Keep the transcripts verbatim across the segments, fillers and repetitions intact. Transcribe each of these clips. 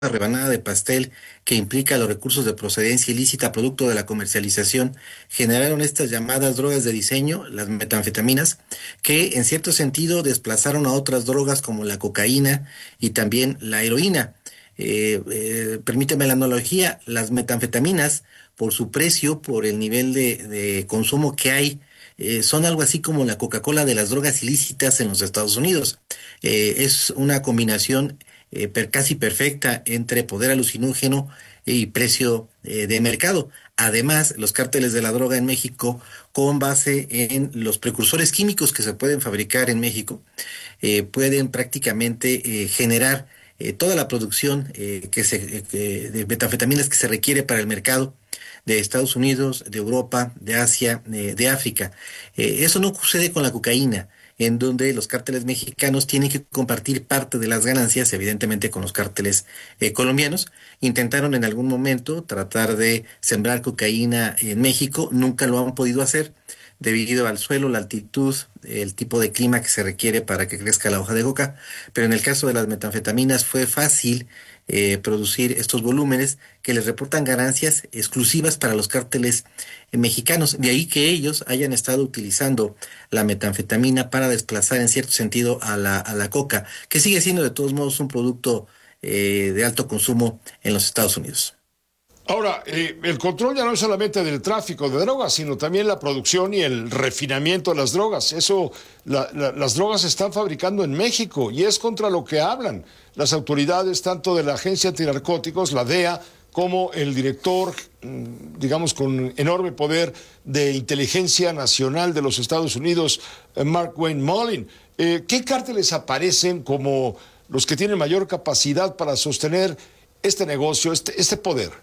rebanada de pastel que implica los recursos de procedencia ilícita producto de la comercialización, generaron estas llamadas drogas de diseño, las metanfetaminas, que en cierto sentido desplazaron a otras drogas como la cocaína y también la heroína. Eh, eh, permíteme la analogía, las metanfetaminas, por su precio, por el nivel de, de consumo que hay, eh, son algo así como la Coca-Cola de las drogas ilícitas en los Estados Unidos. Eh, es una combinación eh, per- casi perfecta entre poder alucinógeno y precio eh, de mercado. Además, los cárteles de la droga en México, con base en los precursores químicos que se pueden fabricar en México, eh, pueden prácticamente eh, generar eh, toda la producción eh, que se, eh, que- de metanfetaminas que se requiere para el mercado de Estados Unidos, de Europa, de Asia, eh, de África. Eh, eso no sucede con la cocaína, en donde los cárteles mexicanos tienen que compartir parte de las ganancias, evidentemente con los cárteles eh, colombianos. Intentaron en algún momento tratar de sembrar cocaína en México, nunca lo han podido hacer debido al suelo, la altitud, el tipo de clima que se requiere para que crezca la hoja de coca, pero en el caso de las metanfetaminas fue fácil eh, producir estos volúmenes que les reportan ganancias exclusivas para los cárteles eh, mexicanos. De ahí que ellos hayan estado utilizando la metanfetamina para desplazar en cierto sentido a la, a la coca, que sigue siendo de todos modos un producto eh, de alto consumo en los Estados Unidos. Ahora, eh, el control ya no es solamente del tráfico de drogas, sino también la producción y el refinamiento de las drogas. Eso, la- la- las drogas se están fabricando en México y es contra lo que hablan las autoridades, tanto de la Agencia Antinarcóticos, la D E A, como el director, mm, digamos, con enorme poder de inteligencia nacional de los Estados Unidos, eh, Mark Wayne Mullin. Eh, ¿qué cárteles aparecen como los que tienen mayor capacidad para sostener este negocio, este, este poder?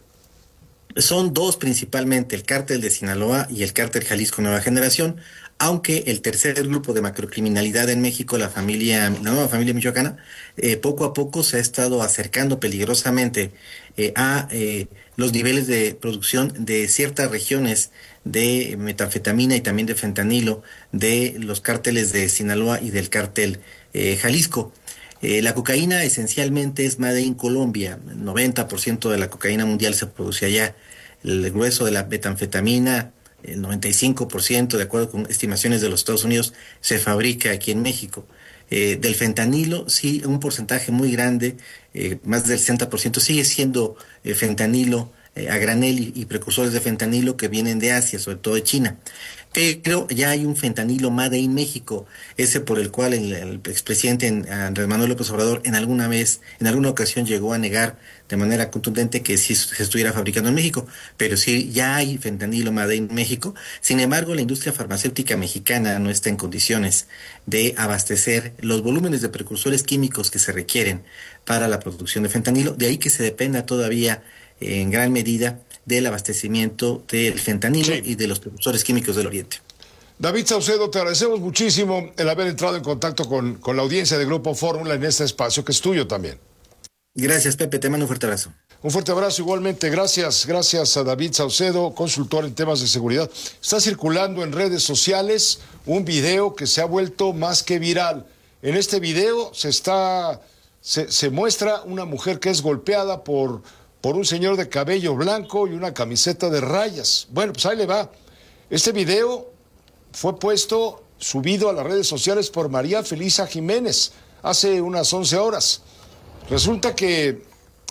Son dos principalmente, el cártel de Sinaloa y el cártel Jalisco Nueva Generación, aunque el tercer grupo de macrocriminalidad en México, la familia, la nueva familia michoacana, eh, poco a poco se ha estado acercando peligrosamente eh, a eh, los niveles de producción de ciertas regiones de metanfetamina y también de fentanilo de los cárteles de Sinaloa y del cártel eh, Jalisco. Eh, la cocaína esencialmente es made in Colombia, el noventa por ciento de la cocaína mundial se produce allá, el grueso de la metanfetamina, el noventa y cinco por ciento, de acuerdo con estimaciones de los Estados Unidos, se fabrica aquí en México. Eh, del fentanilo, sí, un porcentaje muy grande, eh, más del sesenta por ciento sigue siendo eh, fentanilo eh, a granel y, y precursores de fentanilo que vienen de Asia, sobre todo de China. Pero ya hay un fentanilo Made in México, ese por el cual el, el expresidente Andrés Manuel López Obrador en alguna vez, en alguna ocasión llegó a negar de manera contundente que sí se estuviera fabricando en México, pero sí ya hay fentanilo Made in México. Sin embargo, la industria farmacéutica mexicana no está en condiciones de abastecer los volúmenes de precursores químicos que se requieren para la producción de fentanilo, de ahí que se dependa todavía eh, en gran medida del abastecimiento del fentanilo Sí. y de los precursores químicos del Oriente. David Saucedo, te agradecemos muchísimo el haber entrado en contacto con, con la audiencia de Grupo Fórmula en este espacio, que es tuyo también. Gracias, Pepe, te mando un fuerte abrazo. Un fuerte abrazo igualmente. Gracias, gracias a David Saucedo, consultor en temas de seguridad. Está circulando en redes sociales un video que se ha vuelto más que viral. En este video se está, se, se muestra una mujer que es golpeada por, por un señor de cabello blanco y una camiseta de rayas. Bueno, pues ahí le va. Este video fue puesto, subido a las redes sociales por María Felisa Jiménez hace unas once horas. Resulta que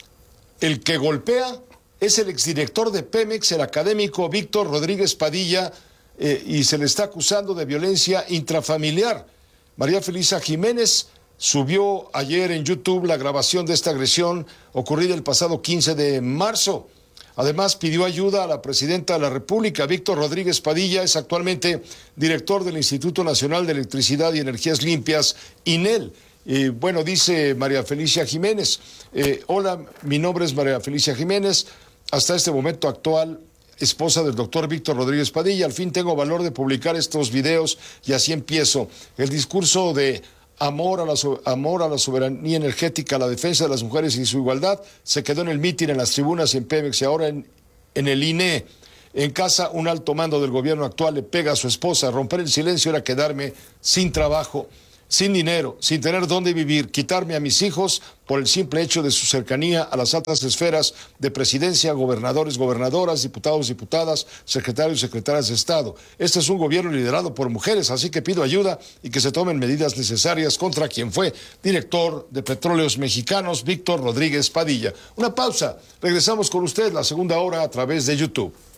el que golpea es el exdirector de Pemex, el académico Víctor Rodríguez Padilla, eh, y se le está acusando de violencia intrafamiliar. María Felisa Jiménez subió ayer en YouTube la grabación de esta agresión ocurrida el pasado quince de marzo. Además, pidió ayuda a la presidenta de la República. Víctor Rodríguez Padilla es actualmente director del Instituto Nacional de Electricidad y Energías Limpias, INEL. Eh, bueno, dice María Felicia Jiménez, eh, hola, mi nombre es María Felicia Jiménez, hasta este momento actual esposa del doctor Víctor Rodríguez Padilla. Al fin tengo valor de publicar estos videos y así empiezo. El discurso de amor a la, amor a la soberanía energética, a la defensa de las mujeres y su igualdad se quedó en el mitin, en las tribunas en Pemex y ahora en, en el I N E. En casa, un alto mando del gobierno actual le pega a su esposa. Romper el silencio era quedarme sin trabajo. sin dinero, sin tener dónde vivir, quitarme a mis hijos por el simple hecho de su cercanía a las altas esferas de presidencia, gobernadores, gobernadoras, diputados, diputadas, secretarios, secretarias de Estado. Este es un gobierno liderado por mujeres, así que pido ayuda y que se tomen medidas necesarias contra quien fue director de Petróleos Mexicanos, Víctor Rodríguez Padilla. Una pausa, regresamos con usted la segunda hora a través de YouTube.